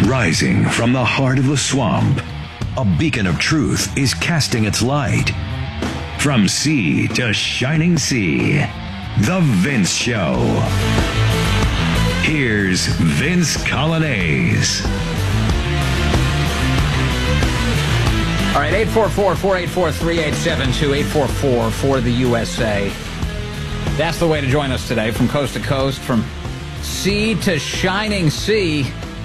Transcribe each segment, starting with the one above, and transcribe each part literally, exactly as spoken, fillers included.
Rising from the heart of the swamp, a beacon of truth is casting its light. From sea to shining sea, The Vince Show. Here's Vince Coglianese. All right, eight four four, four eight four, three eight seven two, eight four four for the U S A. That's the way to join us today, from coast to coast, from sea to shining sea.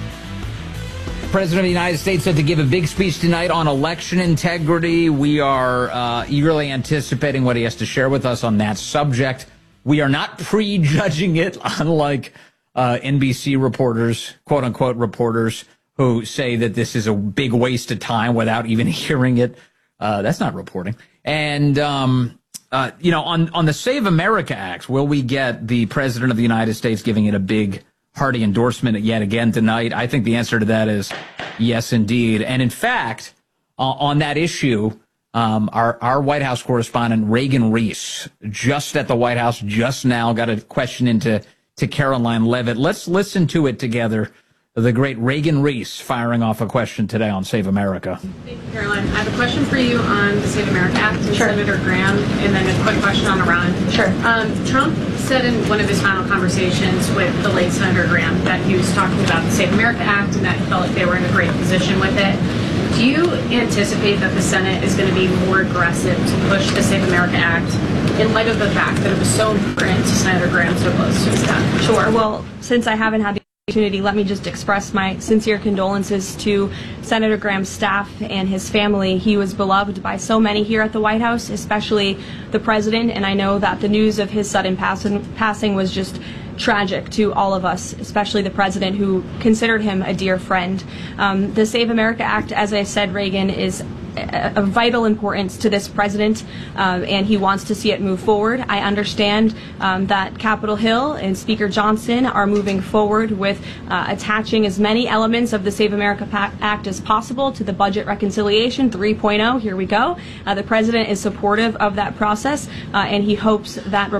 President of the United States said to give a big speech tonight on election integrity. We are uh, eagerly anticipating what he has to share with us on that subject. We are not prejudging it, unlike uh, N B C reporters, quote-unquote reporters, who say that this is a big waste of time without even hearing it. Uh, that's not reporting. And, um, uh, you know, on, on the Save America Act, will we get the President of the United States giving it a big hearty endorsement yet again tonight? I think the answer to that is yes, indeed. And in fact, uh, on that issue, um, our, our White House correspondent, Reagan Reese, just at the White House just now, got a question into to Caroline Levitt. Let's listen to it together. The great Reagan Reese firing off a question today on Save America. Thank you, Caroline. I have a question for you on the Save America Act and sure. Senator Graham, and then a quick question on Iran. Sure. Um, Trump said in one of his final conversations with the late Senator Graham that he was talking about the Save America Act and that he felt like they were in a great position with it. Do you anticipate that the Senate is going to be more aggressive to push the Save America Act in light of the fact that it was so important to Senator Graham so close to his death? Sure. Well, since I haven't had the opportunity, let me just express my sincere condolences to Senator Graham's staff and his family. He was beloved by so many here at the White House, especially the president, and I know that the news of his sudden passing, passing was just tragic to all of us, especially the president, who considered him a dear friend. Um, the Save America Act, as I said, Reagan, is of vital importance to this president, um, and he wants to see it move forward. I understand um, that Capitol Hill and Speaker Johnson are moving forward with uh, attaching as many elements of the Save America Act as possible to the Budget Reconciliation three point oh. Here we go. Uh, the president is supportive of that process, uh, and he hopes that